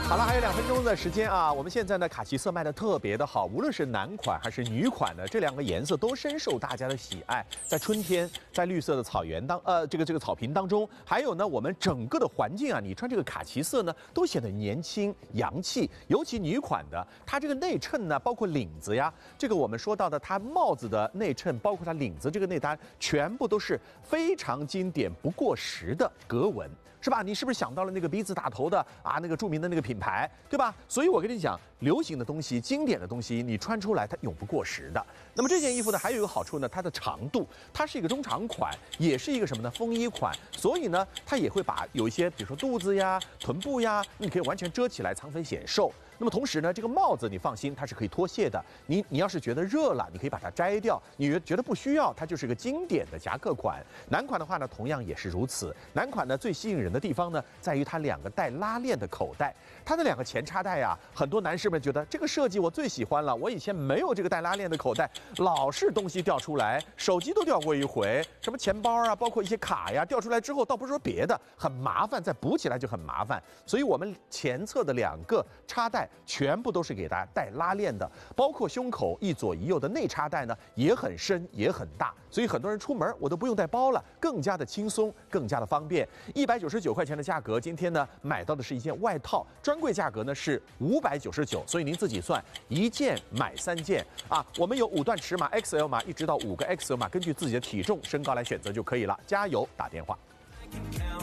好了，还有2分钟的时间啊！我们现在呢，卡其色卖的特别的好，无论是男款还是女款呢，这2个颜色都深受大家的喜爱。在春天，在绿色的草原这个草坪当中，还有呢，我们整个的环境啊，你穿这个卡其色呢，都显得年轻洋气。尤其女款的，它这个内衬呢，包括领子呀，这个我们说到的它帽子的内衬，包括它领子这个内单，全部都是非常经典不过时的格纹。 是吧？你是不是想到了那个鼻子打头的啊？那个著名的那个品牌，对吧？所以我跟你讲，流行的东西、经典的东西，你穿出来它永不过时的。那么这件衣服呢，还有一个好处呢，它的长度，它是一个中长款，也是一个什么呢？风衣款。所以呢，它也会把有一些，比如说肚子呀、臀部呀，你可以完全遮起来，藏肥显瘦。 那么同时呢，这个帽子你放心，它是可以脱卸的。你要是觉得热了，你可以把它摘掉；你觉得不需要，它就是个经典的夹克款。男款的话呢，同样也是如此。男款呢最吸引人的地方呢，在于它2个带拉链的口袋。它的2个前插袋呀，很多男士们觉得这个设计我最喜欢了。我以前没有这个带拉链的口袋，老是东西掉出来，手机都掉过一回，什么钱包啊，包括一些卡呀，掉出来之后，倒不是说别的，很麻烦，再补起来就很麻烦。所以我们前侧的2个插袋。 全部都是给大家带拉链的，包括胸口一左一右的内插袋呢，也很深也很大，所以很多人出门我都不用带包了，更加的轻松，更加的方便。199块钱的价格，今天呢买到的是一件外套，专柜价格呢是599，所以您自己算1件买3件啊。我们有5段尺码 XL 码，一直到5个 XL 码，根据自己的体重、身高来选择就可以了。加油，打电话。